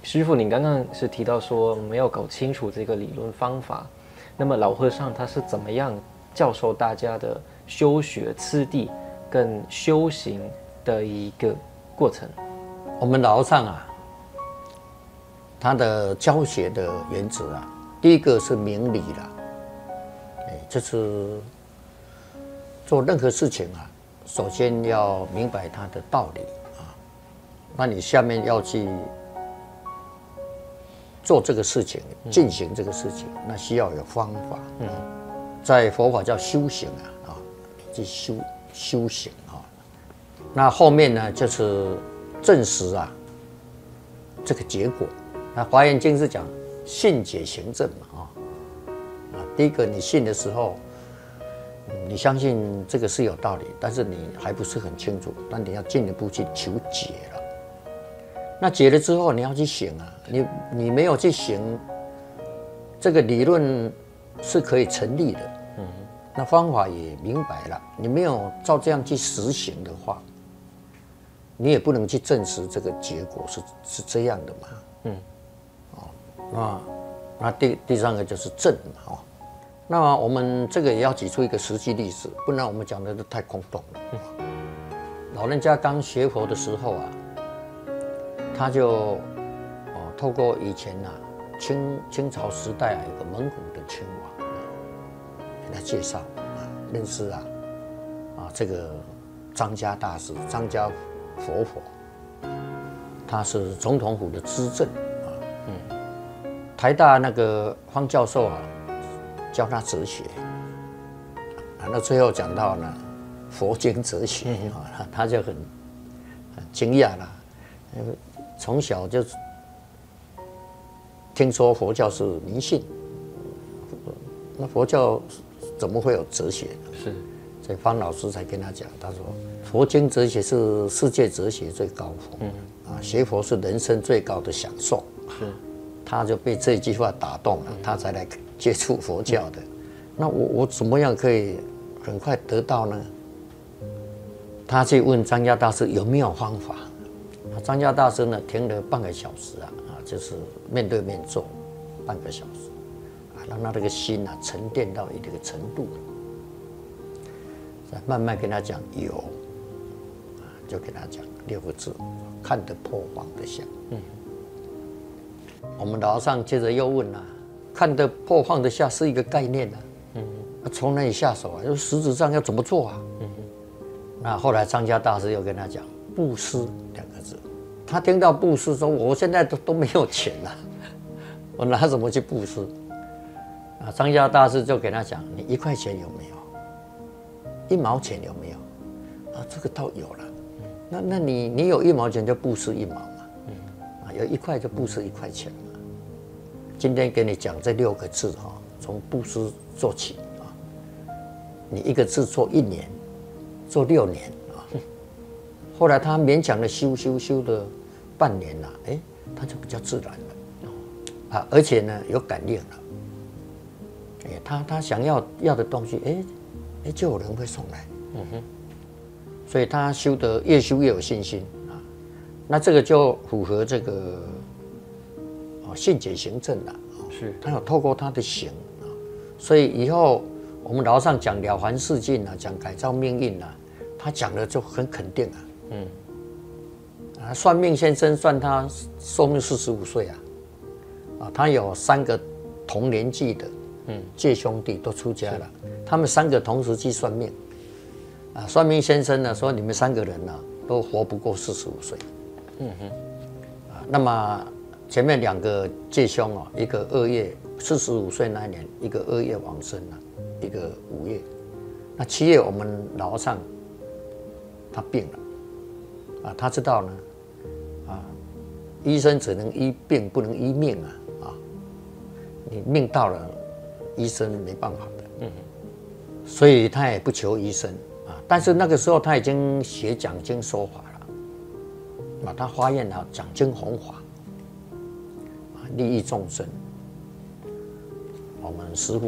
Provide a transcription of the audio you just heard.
师父，您刚刚是提到说没有搞清楚这个理论方法，那么老和尚他是怎么样教授大家的修学次第跟修行的一个过程？ 我们老和尚啊，他的教学的原则啊，第一个是明理啦，就是做任何事情啊，首先要明白它的道理啊，那你下面要去做这个事情，进行这个事情，那需要有方法。在佛法叫修行啊，去修行啊。那后面呢，就是证实啊这个结果。那《华严经》是讲信解行证嘛第一个你信的时候，你相信这个是有道理，但是你还不是很清楚，那你要进一步去求解了。那解了之后，你要去行啊，你没有去行，这个理论是可以成立的，那方法也明白了，你没有照这样去实行的话，你也不能去证实这个结果是这样的嘛，那第三个就是证嘛，那么我们这个也要举出一个实际例子，不然我们讲的都太空洞了。老人家刚学佛的时候啊，他就透过以前清朝时代有个蒙古的亲王给他介绍认识这个张家大师张家佛，他是总统府的资政台大那个方教授教他哲学那最后讲到呢佛经哲学他就很惊讶啦，从小就听说佛教是迷信，那佛教怎么会有哲学呢？ 是， 所以方老师才跟他讲，他说佛经哲学是世界哲学最高峰，学佛是人生最高的享受。 是， 他就被这句话打动了，他才来接触佛教的。那我怎么样可以很快得到呢？他去问张家大师有没有方法。张家大师呢，停了半个小时就是面对面坐半个小时让他这个心沉淀到一个程度，再慢慢跟他讲有就跟他讲6个字：看得破放得下。我们老和尚接着又问看得破放得下是一个概念从哪里下手就实质上要怎么做那后来张家大师又跟他讲布施2个字。他听到布施说我现在都没有钱了，我拿什么去布施张家大师就给他讲，你1块钱有没有？1毛钱有没有？这个倒有了。那你有1毛钱就布施1毛嘛，有1块就布施1块钱嘛。今天给你讲这6个字从布施做起你1个字做1年，做6年后来他勉强的修的半年他就比较自然了而且呢有感应了他想要的东西就有人会送来所以他修得越修越有信心那这个就符合这个信解行证了是他有透过他的行所以以后我们老和尚讲了凡四境讲改造命运他讲的就很肯定算命先生算他寿命45岁他有3个同年纪的借兄弟都出家了，他们3个同时去算命算命先生呢说你们3个人都活不过45岁那么前面2个借兄一个2月45岁那一年，一个2月往生一个5月，那7月我们老和尚他病了他知道呢医生只能医病不能医命你命到了医生没办法的所以他也不求医生但是那个时候他已经学讲经说法了他发愿讲经弘法利益众生。我们师父